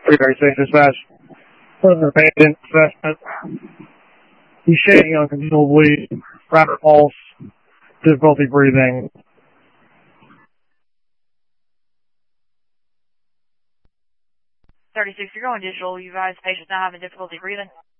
336 dispatch. Further patient assessment. He's shaking uncontrollably, rapid pulse, difficulty breathing. 36, you're going digital. You advise patients now having difficulty breathing.